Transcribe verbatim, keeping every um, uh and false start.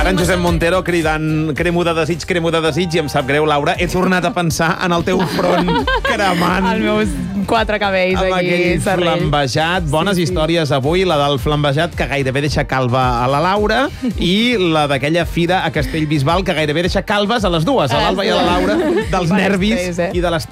Ara en Josep Montero cridant cremo de desig, cremo de desig, i em sap greu, Laura, he tornat a pensar en el teu front cremant. Els meus quatre cabells amb aquí, aquell serrell. flambejat. Bones Sí, sí. històries avui, la del flambejat que gairebé deixa calva a la Laura i la d'aquella fira a Castellbisbal que gairebé deixa calves a les dues, a l'Alba i a la Laura, dels Bon nervis estrès, eh? i de l'estrès